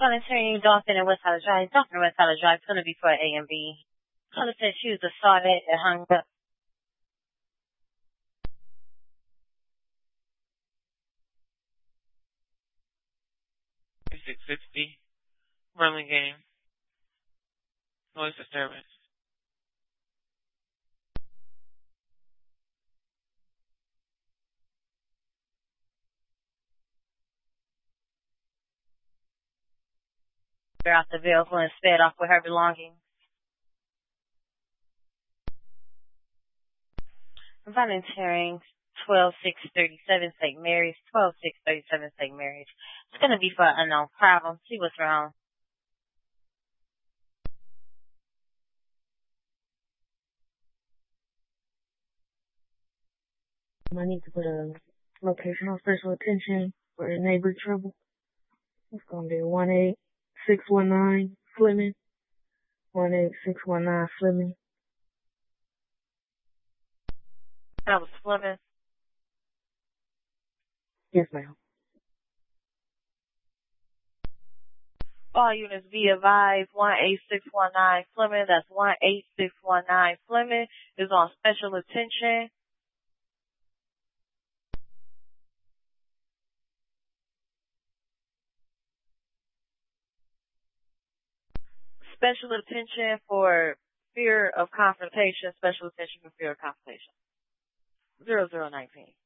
Volunteering Dolphin and West Holland Drive. Dolphin and West Holland Drive, going to be for A and B. Caller said she was assaulted and hung up. 660, Burlingame, noise disturbance. Out the vehicle and sped off with her belongings. Volunteering 12637 St. Mary's, 12637 St. Mary's. It's going to be for an unknown problem. See what's wrong. I need to put a location on special attention for neighbor trouble. It's going to be 18619 Fleming. 18619 Fleming. That was Fleming. Yes, ma'am. All units be advised, 18619 Fleming, that's 18619 Fleming, is on special attention. Special attention for fear of confrontation, special attention for fear of confrontation. 0019.